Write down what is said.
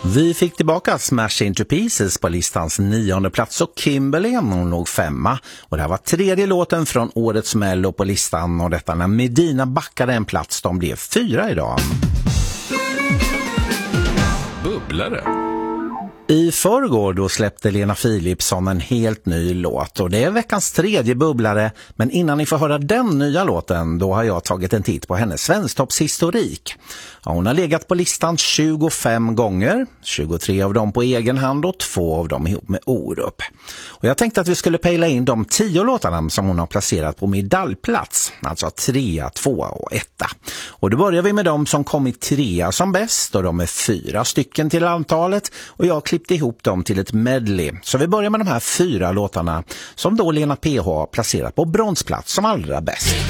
Vi fick tillbaka Smash Into Pieces på listans 9:e plats och Kimberly hon låg 5:a. Och det här var tredje låten från årets Mello på listan och detta när Medina backade en plats. De blev 4 idag. Bubblare. I förrgår då släppte Lena Philipsson en helt ny låt och det är veckans tredje bubblare, men innan ni får höra den nya låten då har jag tagit en titt på hennes svensktoppshistorik. Ja, hon har legat på listan 25 gånger, 23 av dem på egen hand och 2 av dem ihop med Orup. Och jag tänkte att vi skulle pejla in de 10 låtarna som hon har placerat på medaljplats, alltså 3, 2 och 1. Och då börjar vi med dem som kommit 3 som bäst och de är 4 stycken till antalet och jag klippte ihop dem till ett medley. Så vi börjar med de här 4 låtarna som då Lena PH har placerat på bronsplats som allra bäst.